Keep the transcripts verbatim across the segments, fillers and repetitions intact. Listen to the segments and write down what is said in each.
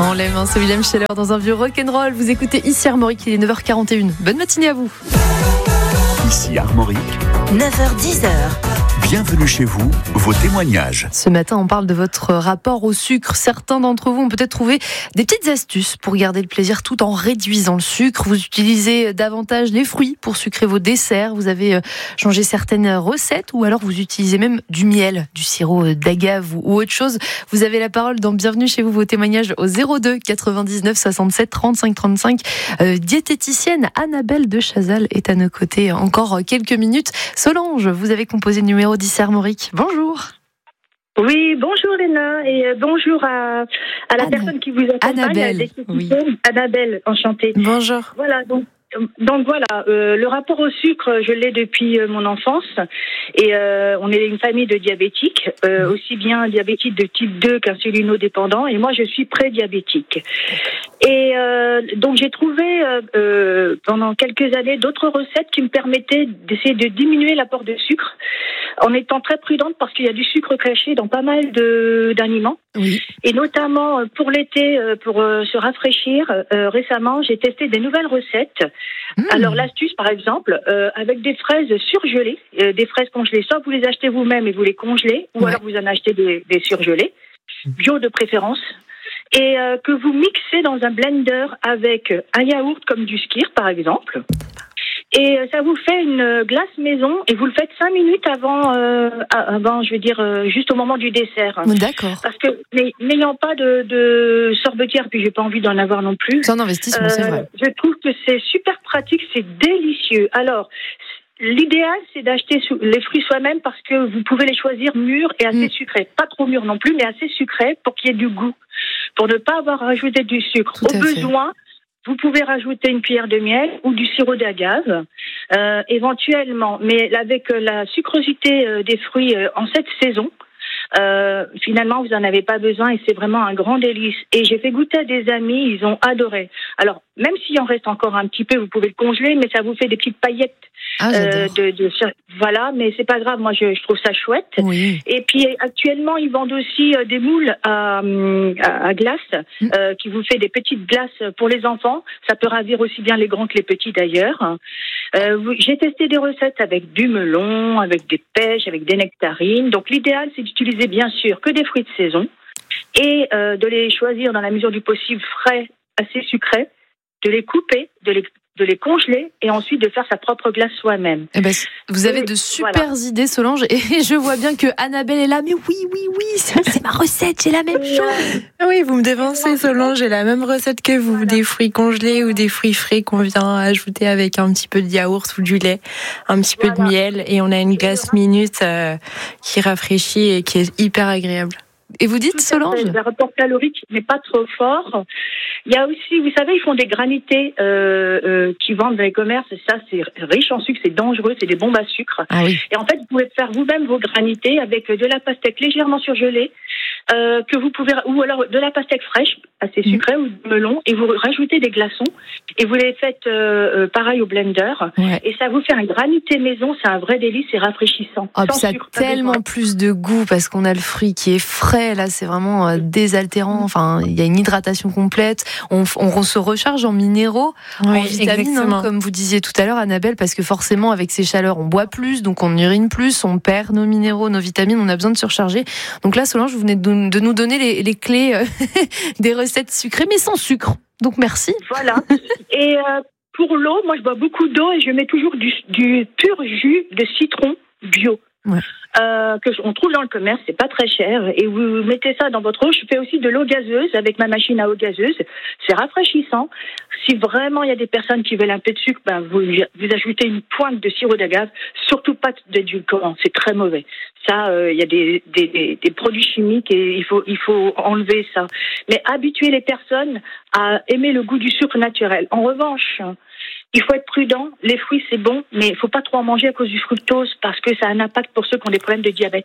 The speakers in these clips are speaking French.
on l'aime, hein, ce William Scheller dans un vieux rock'n'roll. Vous écoutez ici Armorique, il est neuf heures quarante et une. Bonne matinée à vous. Ici Armorique, neuf heures dix. bienvenue chez vous, vos témoignages. Ce matin, on parle de votre rapport au sucre. Certains d'entre vous ont peut-être trouvé des petites astuces pour garder le plaisir tout en réduisant le sucre. Vous utilisez davantage les fruits pour sucrer vos desserts. Vous avez changé certaines recettes ou alors vous utilisez même du miel, du sirop d'agave ou autre chose. Vous avez la parole dans Bienvenue chez vous, vos témoignages au zéro deux quatre-vingt-dix-neuf soixante-sept trente-cinq trente-cinq. Euh, diététicienne Annabelle de Chazal est à nos côtés encore quelques minutes. Solange, vous avez composé le numéro dix Armorique. Bonjour. Oui, bonjour Léna et euh, bonjour à, à la Anna. personne qui vous accompagne. Annabelle, oui. Annabelle, enchantée. Bonjour. Voilà, donc Donc voilà, euh, le rapport au sucre, je l'ai depuis euh, mon enfance et euh, on est une famille de diabétiques, euh, aussi bien diabétiques de type deux qu'insulinodépendants et moi je suis pré-diabétique. Et euh, donc j'ai trouvé euh, euh, pendant quelques années d'autres recettes qui me permettaient d'essayer de diminuer l'apport de sucre en étant très prudente parce qu'il y a du sucre caché dans pas mal de, d'aliments. Oui. Et notamment pour l'été, pour se rafraîchir, euh, récemment j'ai testé des nouvelles recettes. Mmh. Alors l'astuce par exemple, euh, avec des fraises surgelées, euh, des fraises congelées, soit vous les achetez vous-même et vous les congelez, ou ouais. alors vous en achetez des, des surgelées, bio de préférence, et euh, que vous mixez dans un blender avec un yaourt comme du skyr par exemple. Et ça vous fait une glace maison et vous le faites cinq minutes avant, euh, avant, je veux dire, euh, juste au moment du dessert. D'accord. Parce que n'ayant pas de, de sorbetière, puis j'ai pas envie d'en avoir non plus. C'est un investissement, euh, c'est vrai. Je trouve que c'est super pratique, c'est délicieux. Alors, l'idéal, c'est d'acheter les fruits soi-même parce que vous pouvez les choisir mûrs et assez mmh. sucrés. Pas trop mûrs non plus, mais assez sucrés pour qu'il y ait du goût. Pour ne pas avoir rajouté du sucre. Tout Au besoin. Fait. Vous pouvez rajouter une cuillère de miel ou du sirop d'agave, euh, éventuellement. Mais avec la sucrosité euh, des fruits euh, en cette saison, euh, finalement, vous n'en avez pas besoin et c'est vraiment un grand délice. Et j'ai fait goûter à des amis, ils ont adoré. Alors, même s'il en reste encore un petit peu, vous pouvez le congeler, mais ça vous fait des petites paillettes. Ah, euh, de, de, voilà, mais c'est pas grave, moi je, je trouve ça chouette. Oui. Et puis actuellement, ils vendent aussi euh, des moules à, à, à glace, mmh. euh, qui vous fait des petites glaces pour les enfants. Ça peut ravir aussi bien les grands que les petits d'ailleurs. Euh, j'ai testé des recettes avec du melon, avec des pêches, avec des nectarines. Donc l'idéal, c'est d'utiliser bien sûr que des fruits de saison et euh, de les choisir dans la mesure du possible frais, assez sucrés, de les couper, de les de les congeler et ensuite de faire sa propre glace soi-même. Eh ben, vous avez de super voilà. idées, Solange, et je vois bien que Annabelle est là. Mais oui, oui, oui, c'est ma recette, j'ai la même chose. Oui, vous me devancez, Solange, j'ai la même recette que vous, voilà. Des fruits congelés ou des fruits frais qu'on vient ajouter avec un petit peu de yaourt ou du lait, un petit voilà. peu de miel, et on a une glace minute euh, qui rafraîchit et qui est hyper agréable. Et vous dites, Solange ? Le rapport calorique n'est pas trop fort. Il y a aussi, vous savez, ils font des granités euh, euh, qui vendent dans les commerces. Et ça, c'est riche en sucre, c'est dangereux, c'est des bombes à sucre. Ah oui. Et en fait, vous pouvez faire vous-même vos granités avec de la pastèque légèrement surgelée, euh, que vous pouvez, ou alors de la pastèque fraîche, assez sucrée, mmh. ou du melon, et vous rajoutez des glaçons, et vous les faites euh, pareil au blender. Ouais. Et ça vous fait un granité maison, c'est un vrai délice, c'est rafraîchissant. Oh, ça a tellement plus de goût parce qu'on a le fruit qui est frais. Là, c'est vraiment euh, désaltérant. Enfin, il y a une hydratation complète. On, on se recharge en minéraux, oui, en vitamines, hein, comme vous disiez tout à l'heure, Annabelle, parce que forcément, avec ces chaleurs, on boit plus, donc on urine plus, on perd nos minéraux, nos vitamines, on a besoin de surcharger. Donc là, Solange, vous venez de, de nous donner les, les clés euh, des recettes sucrées, mais sans sucre. Donc merci. Voilà. Et euh, pour l'eau, moi, je bois beaucoup d'eau et je mets toujours du, du pur jus de citron bio. Ouais. Euh, que on trouve dans le commerce, c'est pas très cher, et vous mettez ça dans votre eau. Je fais aussi de l'eau gazeuse avec ma machine à eau gazeuse, c'est rafraîchissant. Si vraiment il y a des personnes qui veulent un peu de sucre, ben vous, vous ajoutez une pointe de sirop d'agave, surtout pas d'édulcorant, c'est très mauvais. Ça, euh, il y a des, des, des, des produits chimiques et il faut, il faut enlever ça. Mais habituer les personnes à aimer le goût du sucre naturel. En revanche, il faut être prudent. Les fruits, c'est bon, mais il faut pas trop en manger à cause du fructose parce que ça a un impact pour ceux qui ont des problèmes de diabète.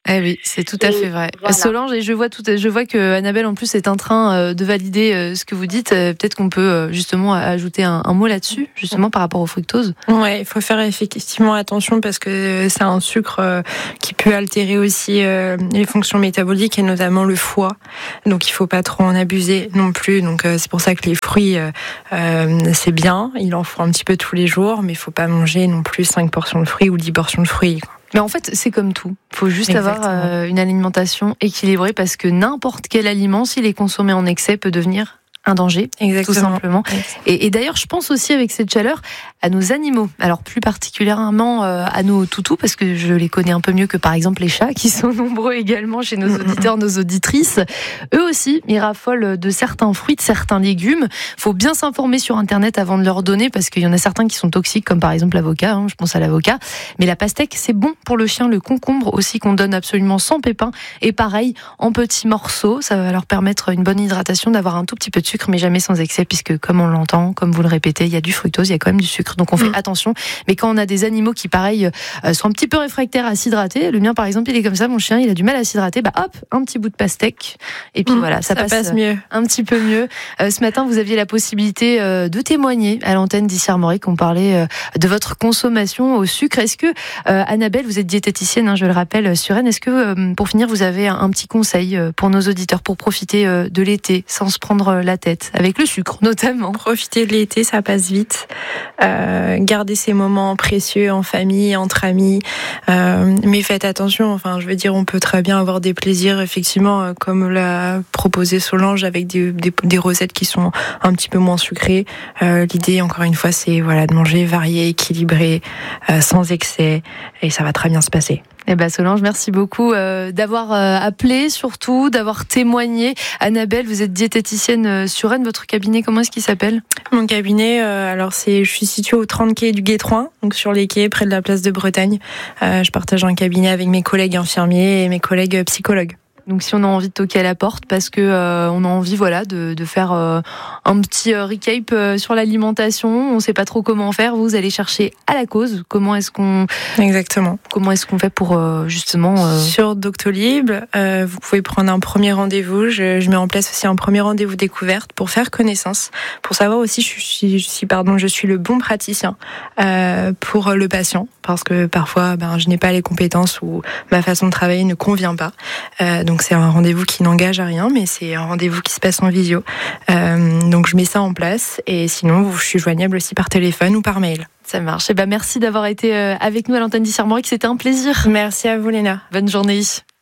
Eh oui, c'est tout à et fait vrai. Voilà. Solange, et je vois tout, je vois que Annabelle en plus est en train de valider ce que vous dites. Peut-être qu'on peut justement ajouter un, un mot là-dessus, justement par rapport au fructose. Ouais, il faut faire effectivement attention parce que c'est un sucre qui peut altérer aussi les fonctions métaboliques et notamment le foie. Donc il faut pas trop en abuser non plus. Donc c'est pour ça que les fruits euh, c'est bien, il en faut un petit peu tous les jours, mais il faut pas manger non plus cinq portions de fruits ou dix portions de fruits. Mais en fait, c'est comme tout. Il faut juste Exactement. avoir euh, une alimentation équilibrée parce que n'importe quel aliment, s'il est consommé en excès, peut devenir un danger, Exactement. tout simplement. Et, et d'ailleurs, je pense aussi avec cette chaleur à nos animaux. Alors plus particulièrement euh, à nos toutous, parce que je les connais un peu mieux que par exemple les chats, qui sont nombreux également chez nos auditeurs, nos auditrices. Eux aussi, ils raffolent de certains fruits, de certains légumes. Faut bien s'informer sur Internet avant de leur donner, parce qu'il y en a certains qui sont toxiques, comme par exemple l'avocat. Hein, je pense à l'avocat. Mais la pastèque, c'est bon pour le chien. Le concombre aussi, qu'on donne absolument sans pépins. Et pareil, en petits morceaux, ça va leur permettre une bonne hydratation, d'avoir un tout petit peu de sucre, mais jamais sans excès, puisque comme on l'entend, comme vous le répétez, il y a du fructose, il y a quand même du sucre, donc on fait mmh. attention. Mais quand on a des animaux qui, pareil, euh, sont un petit peu réfractaires à s'hydrater, le mien par exemple, il est comme ça, mon chien, il a du mal à s'hydrater, bah hop, un petit bout de pastèque, et puis mmh, voilà, ça, ça passe, passe mieux. Un petit peu mieux. Euh, ce matin, vous aviez la possibilité euh, de témoigner à l'antenne d'Ici Armorique, on parlait euh, de votre consommation au sucre. Est-ce que, euh, Annabelle, vous êtes diététicienne, hein, je le rappelle, sur Rennes, est-ce que, euh, pour finir, vous avez un, un petit conseil euh, pour nos auditeurs pour profiter euh, de l'été sans se prendre la tête, avec le sucre notamment? Profiter de l'été, ça passe vite. Euh, garder ces moments précieux en famille, entre amis. Euh, mais faites attention, enfin, je veux dire, on peut très bien avoir des plaisirs, effectivement, comme l'a proposé Solange, avec des, des, des recettes qui sont un petit peu moins sucrées. Euh, l'idée, encore une fois, c'est voilà, de manger varié, équilibré, euh, sans excès, et ça va très bien se passer. Eh ben Solange, merci beaucoup euh, d'avoir euh, appelé, surtout d'avoir témoigné. Annabelle, vous êtes diététicienne sur Rennes. Votre cabinet, comment est-ce qu'il s'appelle? Mon cabinet, euh, alors c'est, je suis située au trente quai du Guétroin, donc sur les quais près de la place de Bretagne. Euh, je partage un cabinet avec mes collègues infirmiers et mes collègues psychologues. Donc si on a envie de toquer à la porte parce que euh, on a envie voilà de, de faire euh, un petit euh, recap euh, sur l'alimentation, on sait pas trop comment faire, vous allez chercher à la cause. Comment est-ce qu'on Exactement. Comment est-ce qu'on fait pour euh, justement euh... Sur Doctolib, euh, vous pouvez prendre un premier rendez-vous. Je, je mets en place aussi un premier rendez-vous découverte pour faire connaissance, pour savoir aussi si, si pardon je suis le bon praticien euh, pour le patient, parce que parfois ben je n'ai pas les compétences ou ma façon de travailler ne convient pas. Euh, donc Donc c'est un rendez-vous qui n'engage à rien, mais c'est un rendez-vous qui se passe en visio. Euh, donc je mets ça en place, et sinon je suis joignable aussi par téléphone ou par mail. Ça marche. Et ben merci d'avoir été avec nous à l'antenne d'Ici Armorique, c'était un plaisir. Merci à vous Léna. Bonne journée.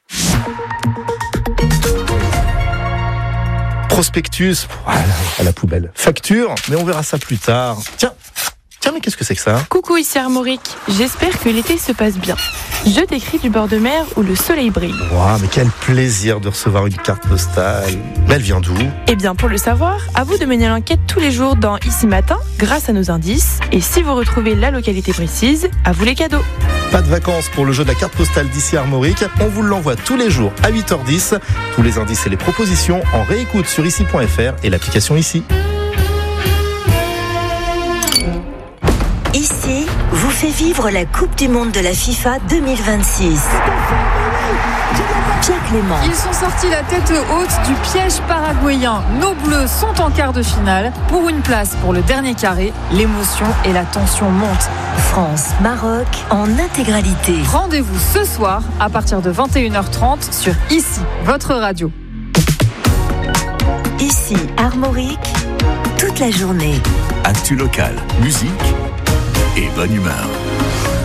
Prospectus, voilà, à la poubelle. Facture, mais on verra ça plus tard. Tiens. Tiens, mais qu'est-ce que c'est que ça? Coucou, ici Armorique. J'espère que l'été se passe bien. Je t'écris du bord de mer où le soleil brille. Waouh, mais quel plaisir de recevoir une carte postale. Mais elle vient d'où? Eh bien, pour le savoir, à vous de mener l'enquête tous les jours dans Ici Matin, grâce à nos indices. Et si vous retrouvez la localité précise, à vous les cadeaux. Pas de vacances pour le jeu de la carte postale d'Ici Armorique. On vous l'envoie tous les jours à huit heures dix. Tous les indices et les propositions en réécoute sur ici point f r et l'application Ici. Ici vous fait vivre la Coupe du Monde de la FIFA deux mille vingt-six. Pierre Clément. Ils sont sortis la tête haute du piège paraguayen. Nos Bleus sont en quart de finale pour une place pour le dernier carré. L'émotion et la tension montent. France-Maroc en intégralité. Rendez-vous ce soir à partir de vingt et une heures trente sur Ici, votre radio. Ici Armorique, toute la journée. Actu locale, musique et bonne humeur.